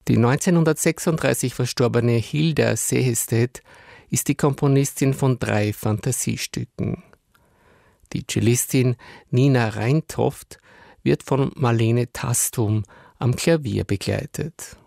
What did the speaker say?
Die 1936 verstorbene Hilda Sehested ist die Komponistin von 3 Fantasiestücken. Die Cellistin Nina Reintoft wird von Marlene Tastum am Klavier begleitet.